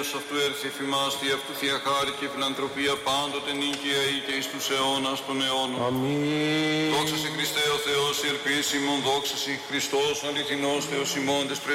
Κύριος αυτού έρθει εφημάς, τι αυτού θεία χάρη και φιλανθρωπία πάντοτε νίκαια ή και εις τους αιώνας των αιώνων. Αμήν. Δόξα σε Χριστέ ο Θεός, η ελπίση ημών, δόξα σε Χριστός, αληθινός Θεός ημών,